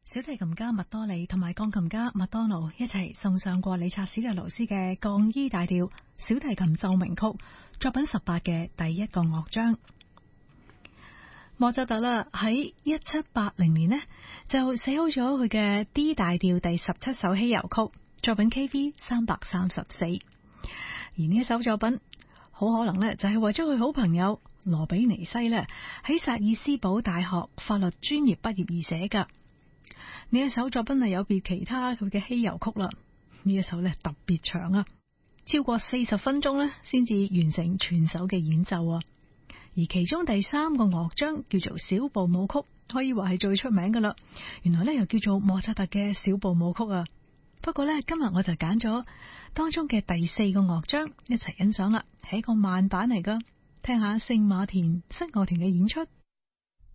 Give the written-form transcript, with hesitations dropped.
小提琴家麥多利同埋鋼琴家麥多奴一齊送上過理察史特勞斯嘅降 E 大調小提琴奏鳴曲作品18嘅第一個樂章。莫扎特啦喺1780年呢就寫好咗佢嘅 D 大調第17首稀有曲作品 KV 334，而呢一首作品好可能呢就係為咗佢好朋友羅比尼西呢喺薩爾斯堡大學法律專業畢業而寫噶。呢一首作品係有別其他佢嘅稀有曲啦，呢一首呢特別長啊，超過40分鐘呢先至完成全首嘅演奏啊。而其中第3個樂章叫做小步舞曲，可以話係最出名噶啦。原來呢又叫做莫扎特嘅小步舞曲啊。不過呢，今日我就揀咗當中嘅第4個樂章一齊欣賞啦，係一個慢版嚟噶，聽下聖馬田室樂團嘅演出。